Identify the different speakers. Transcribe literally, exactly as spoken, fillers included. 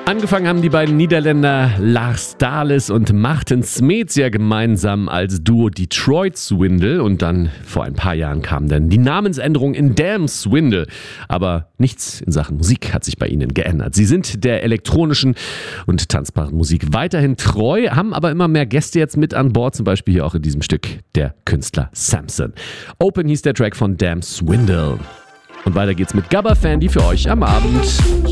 Speaker 1: Angefangen haben die beiden Niederländer Lars Dahlis und Martin Smeets ja gemeinsam als Duo Detroit Swindle und dann vor ein paar Jahren kam dann die Namensänderung in Damn Swindle. Aber nichts in Sachen Musik hat sich bei ihnen geändert. Sie sind der elektronischen und tanzbaren Musik weiterhin treu, haben aber immer mehr Gäste jetzt mit an Bord, zum Beispiel hier auch in diesem Stück der Künstler Samson. Open hieß der Track von Damn Swindle. Und weiter geht's mit Gabba Fandy für euch am Abend.